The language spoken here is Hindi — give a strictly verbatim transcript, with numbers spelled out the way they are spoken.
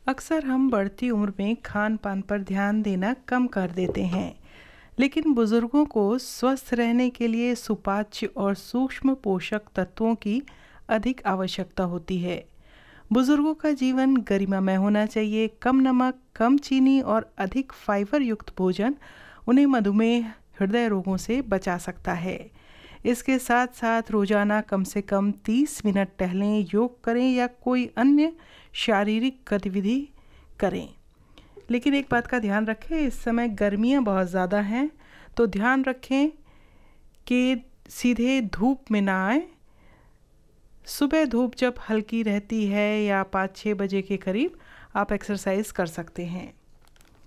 अक्सर हम बढ़ती उम्र में खान पान पर ध्यान देना कम कर देते हैं, लेकिन बुजुर्गों को स्वस्थ रहने के लिए सुपाच्य और सूक्ष्म पोषक तत्वों की अधिक आवश्यकता होती है। बुजुर्गों का जीवन गरिमामय होना चाहिए। कम नमक, कम चीनी और अधिक फाइबर युक्त भोजन उन्हें मधुमेह, हृदय रोगों से बचा सकता है। इसके साथ साथ रोजाना कम से कम तीस मिनट टहलें, योग करें या कोई अन्य शारीरिक गतिविधि करें। लेकिन एक बात का ध्यान रखें, इस समय गर्मियाँ बहुत ज़्यादा हैं, तो ध्यान रखें कि सीधे धूप में ना आए। सुबह धूप जब हल्की रहती है या पाँच छः बजे के करीब आप एक्सरसाइज कर सकते हैं।